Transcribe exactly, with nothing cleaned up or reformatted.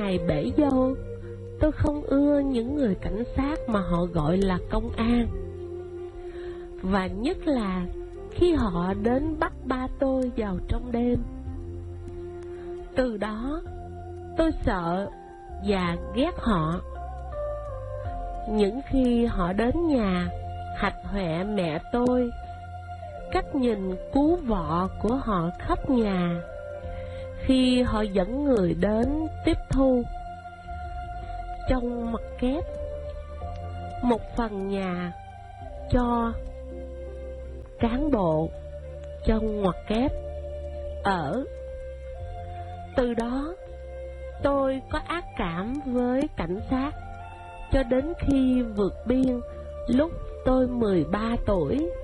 này bể dâu. Tôi không ưa những người cảnh sát mà họ gọi là công an, và nhất là khi họ đến bắt ba tôi vào trong đêm. Từ đó tôi sợ và ghét họ. Những khi họ đến nhà hạch hoẹ mẹ tôi, cách nhìn cú vọ của họ khắp nhà, khi họ dẫn người đến tiếp thu trong mặt kép một phần nhà cho cán bộ trong ngoặc kép ở. Từ đó tôi có ác cảm với cảnh sát cho đến khi vượt biên lúc tôi mười ba tuổi.